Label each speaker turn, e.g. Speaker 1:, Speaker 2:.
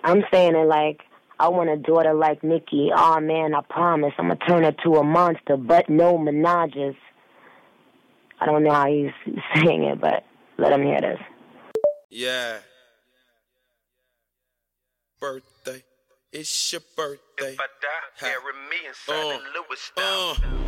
Speaker 1: I'm saying it like, I want a daughter like Nicki. Oh man, I promise I'm gonna turn her to a monster, but no menages. I don't know how he's saying it, but let him hear this.
Speaker 2: Yeah. Birthday. It's your birthday.
Speaker 3: If I die, bury me inside the Louis style.